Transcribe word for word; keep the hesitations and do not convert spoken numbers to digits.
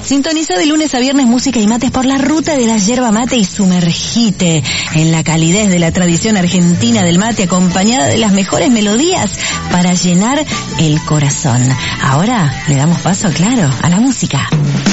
Sintoniza de lunes a viernes música y mates por la ruta de la yerba mate y sumergite en la calidez de la tradición argentina del mate acompañada de las mejores melodías para llenar el corazón. Ahora le damos paso, claro, a la música.